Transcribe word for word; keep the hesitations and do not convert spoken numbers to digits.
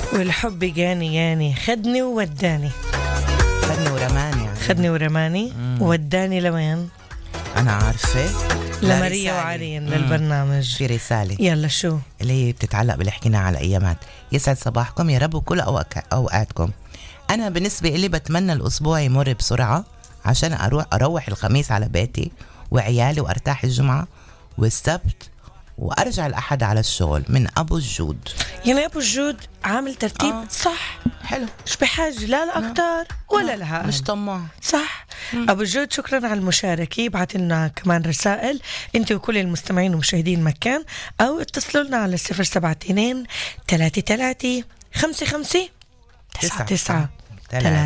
والحب جاني جاني خدني ووداني. خدني ورماني يعني. خدني ورماني مم. ووداني لوين؟ أنا عارفة لماريا وعرين للبرنامج في رسالة. يلا شو؟ اللي هي بتتعلق باللي حكينا على أيامات. يسعد صباحكم يا رب وكل أوقاتكم. أنا بالنسبة إلي بتمنى الأسبوع يمر بسرعة عشان أروح أروح الخميس على بيتي وعيالي وأرتاح الجمعة والسبت وأرجع الأحد على الشغل. من أبو الجود. يعني أبو الجود عامل ترتيب آه. صح حلو، مش بحاجة لا لأكتر ولا لها مش طماع صح. مم. أبو الجود شكرا على المشاركة. يبعت لنا كمان رسائل أنت وكل المستمعين ومشاهدين مكان، أو اتصلوا لنا على صفر سبعة اثنين ثلاثة ثلاثة خمسة خمسة تسعة تسعة.